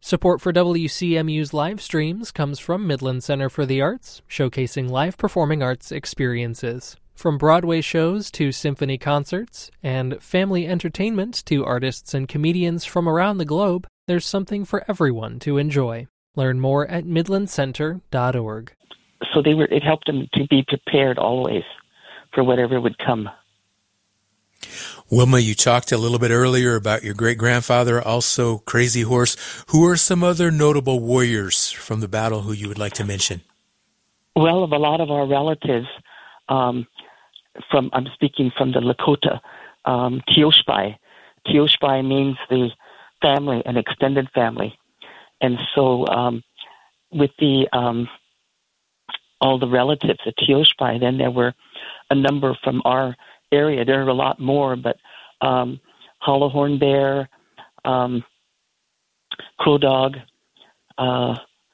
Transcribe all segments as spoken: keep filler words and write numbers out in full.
Support for W C M U's live streams comes from Midland Center for the Arts, showcasing live performing arts experiences. From Broadway shows to symphony concerts, and family entertainment to artists and comedians from around the globe, there's something for everyone to enjoy. Learn more at midland center dot org. So they were. It helped them to be prepared always for whatever would come. Wilma, you talked a little bit earlier about your great-grandfather, also Crazy Horse. Who are some other notable warriors from the battle who you would like to mention? Well, of a lot of our relatives, um, from I'm speaking from the Lakota, um, Teoshpai. Teoshpai means the family, an extended family. And so um, with the um, all the relatives at Teoshpai, then there were a number from our area. There are a lot more, but um, Hollow Horn Bear, um, Crow Dog, uh,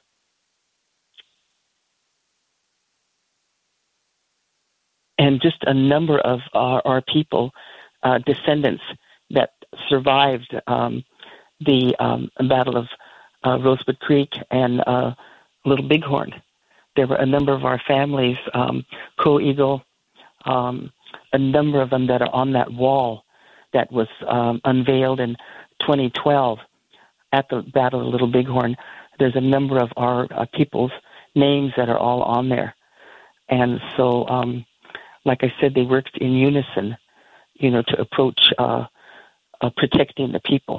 and just a number of our, our people, uh, descendants that survived um, the um, Battle of uh, Rosebud Creek and uh, Little Bighorn. There were a number of our families, um, Crow Eagle, um, a number of them that are on that wall that was um, unveiled in twenty twelve at the Battle of Little Bighorn. There's a number of our uh, people's names that are all on there. And so, um, like I said, they worked in unison, you know, to approach uh, uh, protecting the people.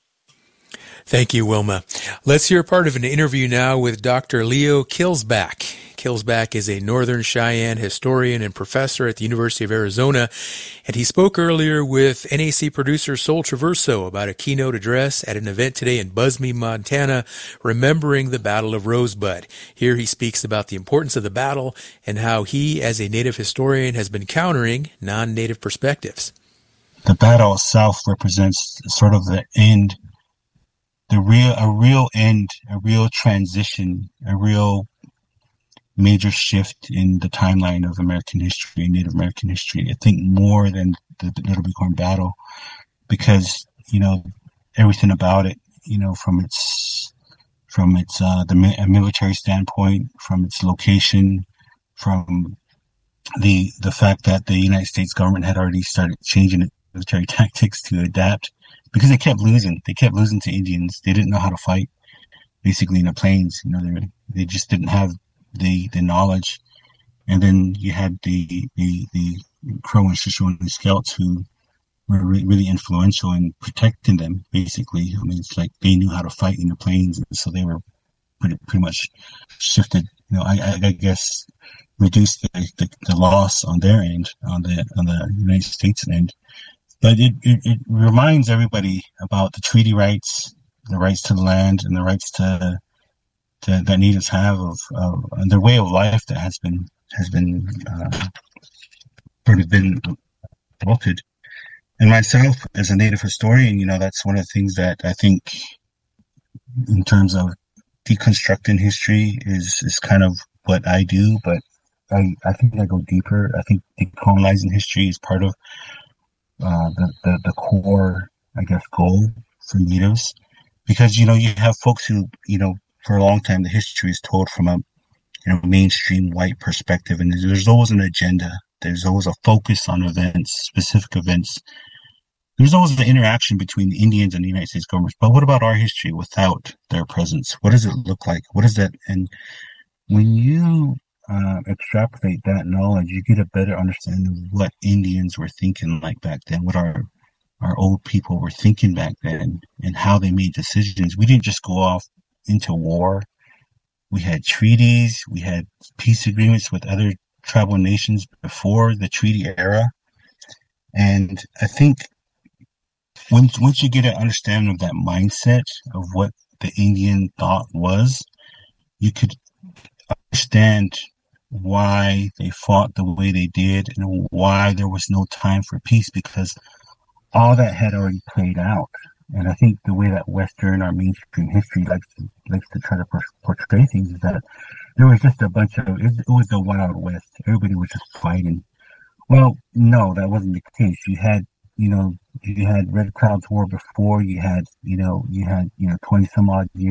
Thank you, Wilma. Let's hear part of an interview now with Doctor Leo Kilsback. Kilsback is a Northern Cheyenne historian and professor at the University of Arizona, and he spoke earlier with N A C producer Sol Traverso about a keynote address at an event today in Busme, Montana, remembering the Battle of Rosebud. Here he speaks about the importance of the battle and how he, as a Native historian, has been countering non-Native perspectives. The battle itself represents sort of the end, the real, a real end, a real transition, a real major shift in the timeline of American history and Native American history. I think more than the, the Little Bighorn battle, because, you know, everything about it, you know, from its, from its, uh, the military standpoint, from its location, from the, the fact that the United States government had already started changing its military tactics to adapt, because they kept losing. They kept losing to Indians. They didn't know how to fight, basically, in the plains. You know, they, they just didn't have the the knowledge. And then you had the the, the Crow and Shoshone Scouts who were re- really influential in protecting them, basically. I mean, it's like they knew how to fight in the plains, and so they were pretty pretty much shifted, you know, I, I, I guess reduced the, the, the loss on their end, on the on the United States end. But it, it, it reminds everybody about the treaty rights, the rights to the land, and the rights to To, that natives have of, of their way of life that has been has been uh, sort of been altered. And myself, as a Native historian, you know, that's one of the things that I think, in terms of deconstructing history, is is kind of what I do. But I, I think I go deeper. I think decolonizing history is part of uh, the, the the core, I guess, goal for natives, because, you know, you have folks who, you know, for a long time, the history is told from a, you know, mainstream white perspective, and there's always an agenda. There's always a focus on events, specific events. There's always the interaction between the Indians and the United States government. But what about our history without their presence? What does it look like? What is that? And when you uh, extrapolate that knowledge, you get a better understanding of what Indians were thinking like back then, what our our old people were thinking back then, and how they made decisions. We didn't just go off into war. We had treaties, we had peace agreements with other tribal nations before the treaty era. And I think once once you get an understanding of that mindset of what the Indian thought was, you could understand why they fought the way they did and why there was no time for peace, because all that had already played out. And I think the way that Western or mainstream history likes to, likes to try to portray things is that there was just a bunch of, it, it was the Wild West. Everybody was just fighting. Well, no, that wasn't the case. You had, you know, you had Red Cloud's War before. You had, you know, you had, you know, twenty some odd years